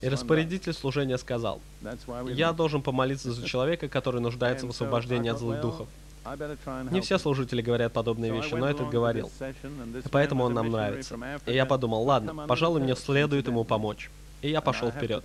И распорядитель служения сказал: «Я должен помолиться за человека, который нуждается в освобождении от злых духов». Не все служители говорят подобные вещи, но этот говорил. И поэтому он нам нравится. И я подумал: ладно, пожалуй, мне следует ему помочь. И я пошел вперед.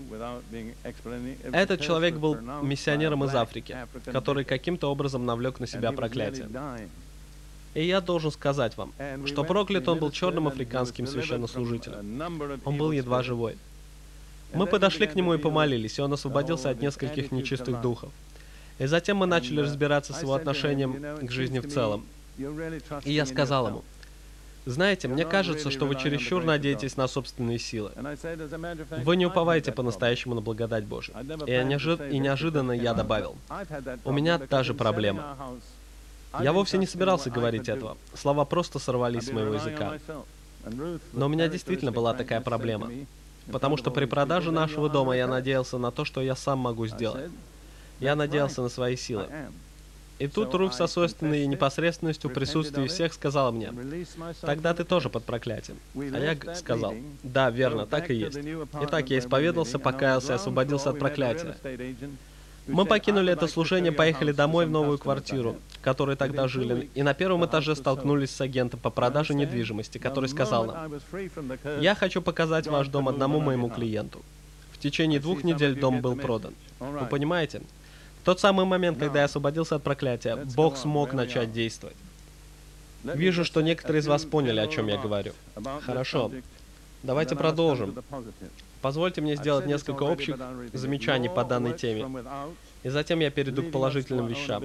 Этот человек был миссионером из Африки, который каким-то образом навлек на себя проклятие. И я должен сказать вам, что проклят он был черным африканским священнослужителем. Он был едва живой. Мы подошли к нему и помолились, и он освободился от нескольких нечистых духов. И затем мы начали разбираться с его отношением к жизни в целом. И я сказал ему: «Знаете, мне кажется, что вы чересчур надеетесь на собственные силы. Вы не уповаете по-настоящему на благодать Божию». И неожиданно я добавил: «У меня та же проблема». Я вовсе не собирался говорить этого. Слова просто сорвались с моего языка. Но у меня действительно была такая проблема. Потому что при продаже нашего дома я надеялся на то, что я сам могу сделать. Я надеялся на свои силы. И тут Руф со свойственной непосредственностью в присутствии всех сказала мне: «Тогда ты тоже под проклятием». А я сказал: «Да, верно, так и есть». Итак, я исповедался, покаялся и освободился от проклятия. Мы покинули это служение, поехали домой в новую квартиру, в которой тогда жили, и на первом этаже столкнулись с агентом по продаже недвижимости, который сказал нам: «Я хочу показать ваш дом одному моему клиенту». В течение 2 недель дом был продан. Вы понимаете? В тот самый момент, когда я освободился от проклятия, Бог смог начать действовать. Вижу, что некоторые из вас поняли, о чем я говорю. Хорошо. Давайте продолжим. Позвольте мне сделать несколько общих замечаний по данной теме, и затем я перейду к положительным вещам.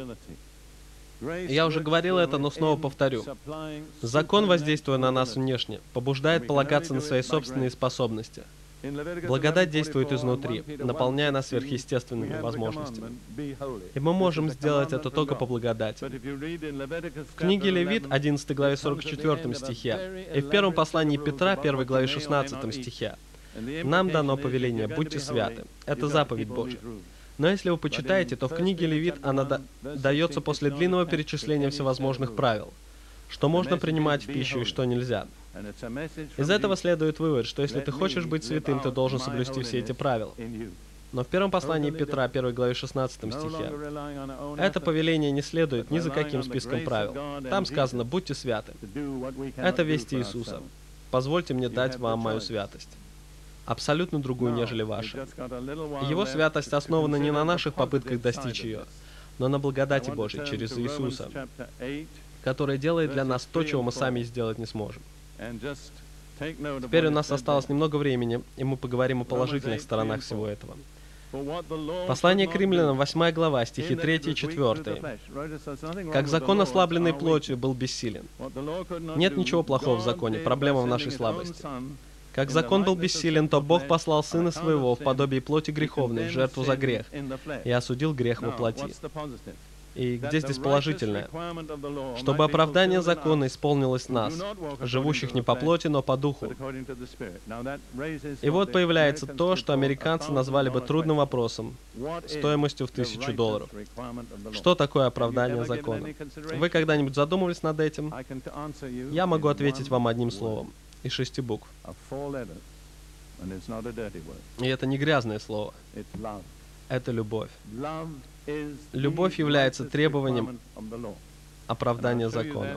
Я уже говорил это, но снова повторю. Закон, воздействуя на нас внешне, побуждает полагаться на свои собственные способности. Благодать действует изнутри, наполняя нас сверхъестественными возможностями. И мы можем сделать это только по благодати. В книге Левит, 11 главе 44 стихе, и в первом послании Петра, 1 главе 16 стихе, нам дано повеление: будьте святы. Это заповедь Божья. Но если вы почитаете, то в книге Левит она дается после длинного перечисления всевозможных правил, что можно принимать в пищу и что нельзя. Из этого следует вывод, что если ты хочешь быть святым, ты должен соблюсти все эти правила. Но в первом послании Петра, 1 главе 16 стихе, это повеление не следует ни за каким списком правил. Там сказано: будьте святы. Это весть Иисуса. Позвольте мне дать вам мою святость. Абсолютно другую, нежели ваша. Его святость основана не на наших попытках достичь ее, но на благодати Божьей через Иисуса, который делает для нас то, чего мы сами сделать не сможем. Теперь у нас осталось немного времени, и мы поговорим о положительных сторонах всего этого. Послание к римлянам, 8 глава, стихи 3 и 4. «Как закон, ослабленный плотью, был бессилен». Нет ничего плохого в законе, проблема в нашей слабости. Как закон был бессилен, то Бог послал Сына Своего в подобие плоти греховной, в жертву за грех, и осудил грех во плоти. И где здесь положительное? Чтобы оправдание закона исполнилось в нас, живущих не по плоти, но по духу. И вот появляется то, что американцы назвали бы трудным вопросом, стоимостью в $1000. Что такое оправдание закона? Вы когда-нибудь задумывались над этим? Я могу ответить вам одним словом, из 6 букв. И это не грязное слово. Это любовь. Любовь является требованием оправдания закона.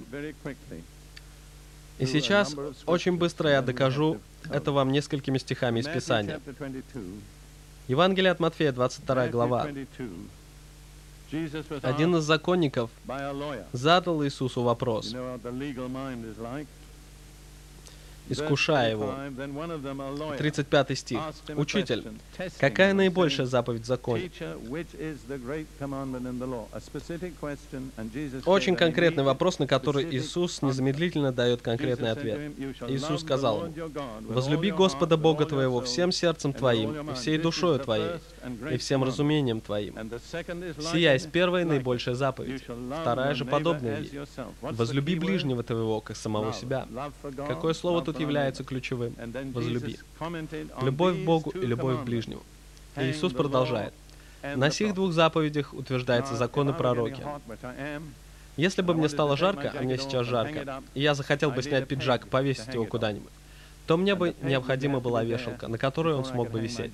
И сейчас очень быстро я докажу это вам несколькими стихами из Писания. Евангелие от Матфея, 22 глава. Один из законников задал Иисусу вопрос, искушая его. 35 стих. «Учитель, какая наибольшая заповедь в законе?» Очень конкретный вопрос, на который Иисус незамедлительно дает конкретный ответ. Иисус сказал ему: «Возлюби Господа Бога твоего всем сердцем твоим, и всей душою твоей, и всем разумением твоим. Сия есть первая и наибольшая заповедь. Вторая же подобная ей. Возлюби ближнего твоего, как самого себя». Какое слово тут является ключевым? Возлюби. Любовь к Богу и любовь к ближнему. И Иисус продолжает: «На сих 2 заповедях утверждается закон и пророки. Если бы мне стало жарко, а мне сейчас жарко, и я захотел бы снять пиджак и повесить его куда-нибудь, то мне бы необходима была вешалка, на которой он смог бы висеть.